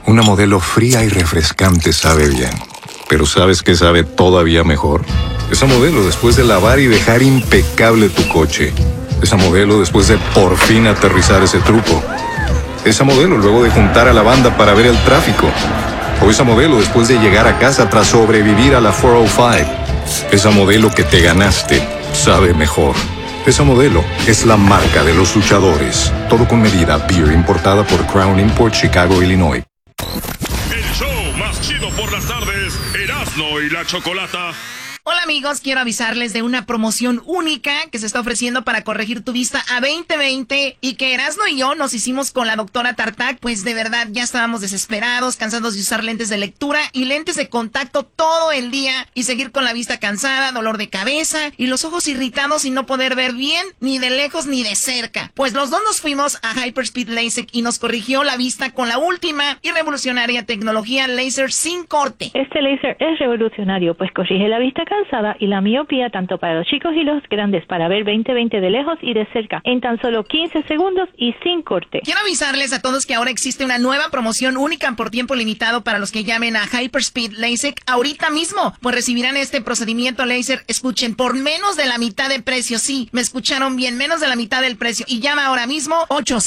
Una Modelo fría y refrescante sabe bien. Pero ¿sabes qué sabe todavía mejor? Esa Modelo después de lavar y dejar impecable tu coche. Esa Modelo después de por fin aterrizar ese truco. Esa Modelo luego de juntar a la banda para ver el tráfico. O esa Modelo después de llegar a casa tras sobrevivir a la 405. Esa Modelo que te ganaste sabe mejor. Esa Modelo es la marca de los luchadores. Todo con medida. Beer importada por Crown Import, Chicago, Illinois. El show más chido por las tardes, Erasmo y la Chocolata. Hola amigos, quiero avisarles de una promoción única que se está ofreciendo para corregir tu vista a 20/20 y que Erasmo y yo nos hicimos con la doctora Tartak, pues de verdad ya estábamos desesperados, cansados de usar lentes de lectura y lentes de contacto todo el día y seguir con la vista cansada, dolor de cabeza y los ojos irritados y no poder ver bien ni de lejos ni de cerca. Pues los dos nos fuimos a Hyperspeed LASIK y nos corrigió la vista con la última y revolucionaria tecnología láser sin corte. Este láser es revolucionario, pues corrige la vista cansada y la miopía tanto para los chicos y los grandes para ver 20/20 de lejos y de cerca en tan solo 15 segundos y sin corte. Quiero avisarles a todos que ahora existe una nueva promoción única por tiempo limitado para los que llamen a Hyperspeed LASIK ahorita mismo, pues recibirán este procedimiento láser, escuchen, por menos de la mitad de precio. Sí, me escucharon bien, menos de la mitad del precio. Y llama ahora mismo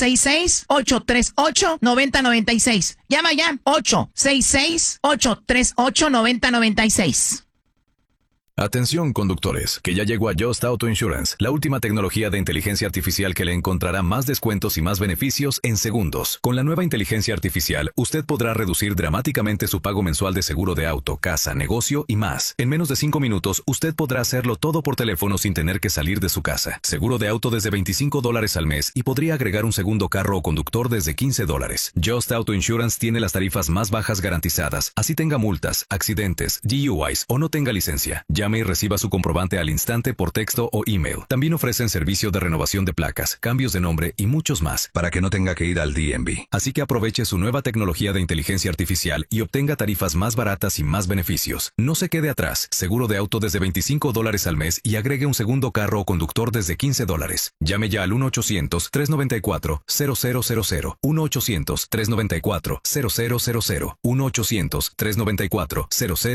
866-838-9096. Llama ya, 866-838-9096. Atención conductores, que ya llegó a Just Auto Insurance, la última tecnología de inteligencia artificial que le encontrará más descuentos y más beneficios en segundos. Con la nueva inteligencia artificial, usted podrá reducir dramáticamente su pago mensual de seguro de auto, casa, negocio y más. En menos de 5 minutos, usted podrá hacerlo todo por teléfono sin tener que salir de su casa. Seguro de auto desde $25 al mes y podría agregar un segundo carro o conductor desde $15. Just Auto Insurance tiene las tarifas más bajas garantizadas, así tenga multas, accidentes, DUIs o no tenga licencia. Llame y reciba su comprobante al instante por texto o email. También ofrecen servicio de renovación de placas, cambios de nombre y muchos más para que no tenga que ir al DMV. Así que aproveche su nueva tecnología de inteligencia artificial y obtenga tarifas más baratas y más beneficios. No se quede atrás. Seguro de auto desde $25 al mes y agregue un segundo carro o conductor desde $15. Llame ya al 1-800-394-0000. 1-800-394-0000. 1-800-394-0000.